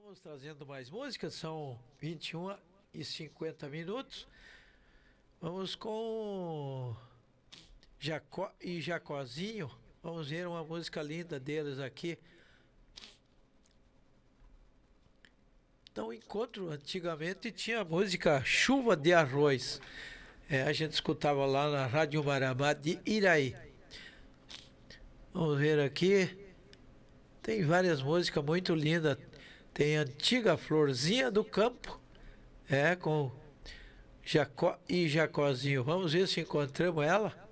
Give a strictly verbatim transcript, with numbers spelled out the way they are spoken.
Vamos trazendo mais músicas, são vinte e uma e cinquenta minutos. Vamos com Jacó e Jacozinho. Vamos ver uma música linda deles aqui. Então, encontro antigamente tinha a música Chuva de Arroz. É, a gente escutava lá na Rádio Marabá de Iraí. Vamos ver aqui. Tem várias músicas muito lindas. Tem a Antiga Florzinha do Campo. É, com Jacó e Jacozinho. Vamos ver se encontramos ela.